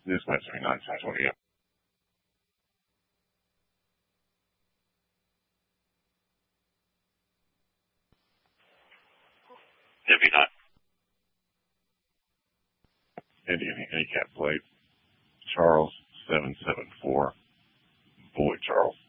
Dispatch 79, South 20. Maybe not. Indian handicap plate. Charles 774. Boy Charles.